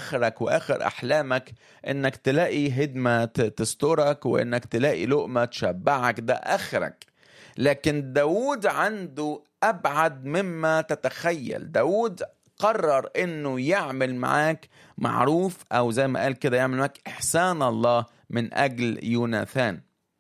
آخرك وآخر أحلامك إنك تلاقي هدمة تسترك وإنك تلاقي لقمة تشبعك، ده آخرك. لكن داود عنده أبعد مما تتخيل. داود قرر إنه يعمل معاك معروف، أو زي ما قال كده يعمل معاك إحسان الله من أجل يوناثان.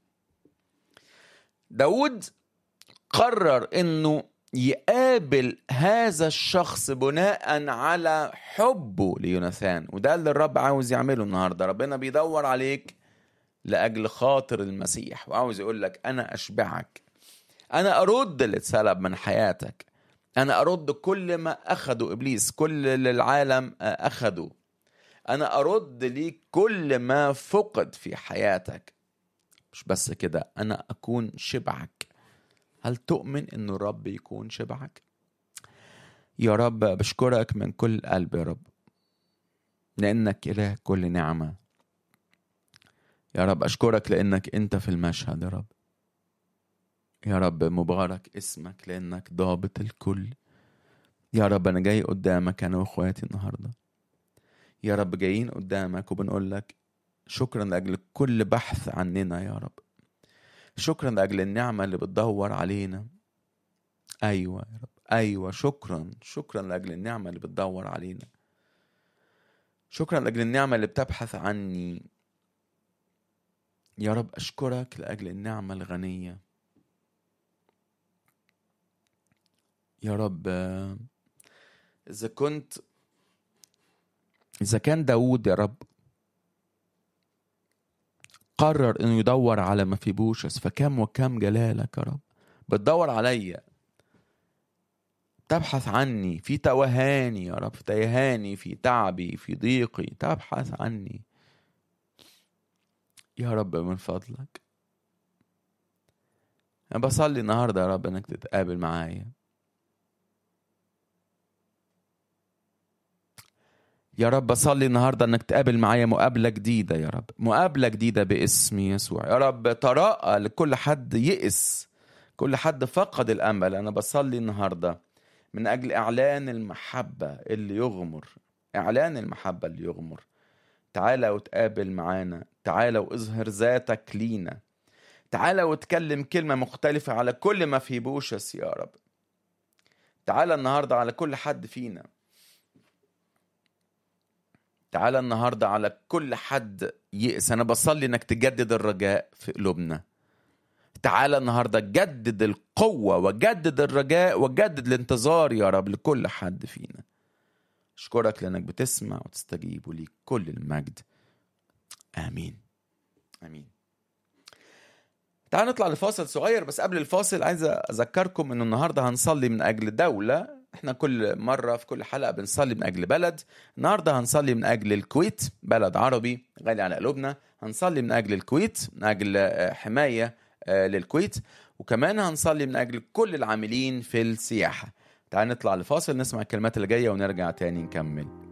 داود قرر إنه يقابل هذا الشخص بناء على حبه ليوناثان، وده اللي الرب عاوز يعمله النهاردة. ربنا بيدور عليك لأجل خاطر المسيح، وعاوز يقول لك أنا أشبعك، أنا أرد اللي اتسلب من حياتك، أنا أرد كل ما أخده إبليس، كل اللي العالم أخده، أنا أرد ليك كل ما فقد في حياتك. مش بس كده، أنا أكون شبعك. هل تؤمن إنه الرب يكون شبعك؟ يا رب بشكرك من كل قلب يا رب، لأنك إله كل نعمة. يا رب أشكرك لأنك أنت في المشهد يا رب. يا رب مبارك اسمك لأنك ضابط الكل. يا رب أنا جاي قدامك أنا وإخواتي النهاردة. يا رب جايين قدامك وبنقول لك شكرا لأجل كل بحث عننا يا رب. شكرا لأجل النعمة اللي بتدور علينا. أيوة يا رب، أيوة، شكرا لأجل النعمة اللي بتدور علينا. شكرا لأجل النعمة اللي بتبحث عني. يا رب أشكرك لأجل النعمة الغنية. يا رب إذا كان داود يا رب قرر إنه يدور على مفيبوشس، فكم وكم جلالك يا رب بتدور عليا، تبحث عني في توهاني يا رب، في تيهاني، في تعبي، في ضيقي، تبحث عني يا رب من فضلك. أنا بصلي النهاردة يا رب إنك تتقابل معايا. يا رب بصلي النهاردة إنك تقابل معايا مقابلة جديدة يا رب، مقابلة جديدة باسم يسوع. يا رب تراءى لكل حد يئس، كل حد فقد الأمل. أنا بصلي النهاردة من أجل إعلان المحبة اللي يغمر، إعلان المحبة اللي يغمر. تعالى وتقابل معانا، تعالى واظهر ذاتك لينا، تعالى وتكلم كلمة مختلفة على كل ما في بوشس يا رب. تعالى النهاردة على كل حد فينا، تعالى النهاردة على كل حد يئس. أنا بصلي إنك تجدد الرجاء في قلوبنا. تعالى النهاردة جدد القوة وجدد الرجاء وجدد الانتظار يا رب لكل حد فينا. أشكرك لأنك بتسمع وتستجيب، وليك كل المجد. آمين آمين. تعالوا نطلع لفاصل صغير، بس قبل الفاصل عايز أذكركم إنه النهاردة هنصلي من أجل دولة. إحنا كل مرة في كل حلقة بنصلي من أجل بلد. النهاردة هنصلي من أجل الكويت، بلد عربي غالي على قلوبنا. هنصلي من أجل الكويت، من أجل حماية للكويت، وكمان هنصلي من أجل كل العاملين في السياحة. تعالوا نطلع لفاصل نسمع الكلمات اللي جاية ونرجع تاني نكمل.